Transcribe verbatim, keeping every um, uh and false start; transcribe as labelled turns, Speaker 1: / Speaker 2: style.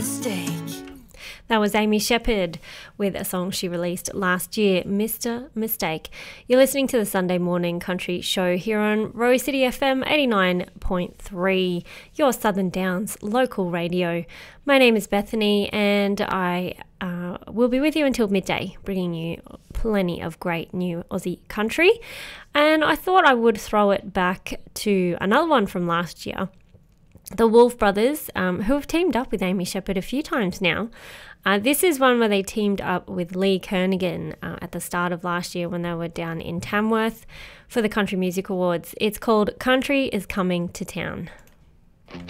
Speaker 1: mistake.
Speaker 2: That was Amy Shepherd with a song she released last year, Mister Mistake. You're listening to the Sunday Morning Country Show here on Rose City F M eighty-nine point three, your Southern Downs local radio. My name is Bethany and I uh, will be with you until midday, bringing you plenty of great new Aussie country. And I thought I would throw it back to another one from last year. The Wolf Brothers, um, who have teamed up with Amy Shepherd a few times now. Uh, this is one where they teamed up with Lee Kernaghan uh, at the start of last year when they were down in Tamworth for the Country Music Awards. It's called Country is Coming to Town.